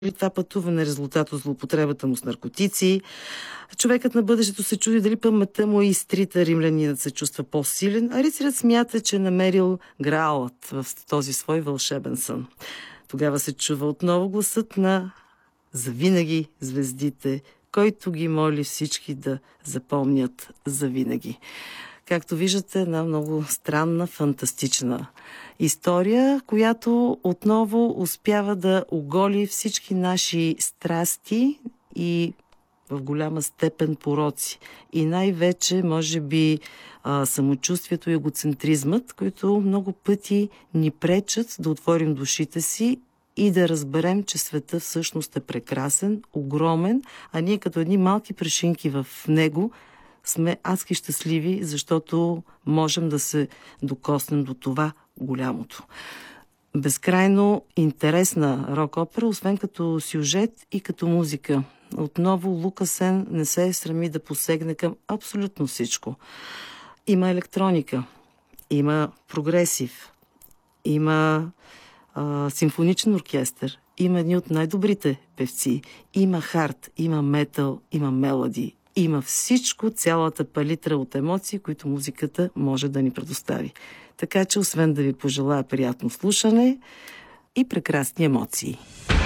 това пътуване е резултат от злоупотребата му с наркотици. Човекът на бъдещето се чуди дали паметта му е изтрита, римлянинът се чувства по-силен, а рицарят смята, че е намерил граалът в този свой вълшебен сън. Тогава се чува отново гласът на завинаги звездите, който ги моли всички да запомнят завинаги. Както виждате, една много странна, фантастична история, която отново успява да оголи всички наши страсти и в голяма степен пороци. И най-вече, може би, самочувствието и егоцентризмът, които много пъти ни пречат да отворим душите си и да разберем, че света всъщност е прекрасен, огромен, а ние като едни малки прешинки в него сме адски щастливи, защото можем да се докоснем до това голямото. Безкрайно интересна рок-опера, освен като сюжет и като музика. Отново Лукасен не се срами да посегне към абсолютно всичко. Има електроника, има прогресив, има симфоничен оркестър, има едни от най-добрите певци, има хард, има метал, има мелоди, има всичко, цялата палитра от емоции, които музиката може да ни предостави. Така че, освен да ви пожелая приятно слушане и прекрасни емоции.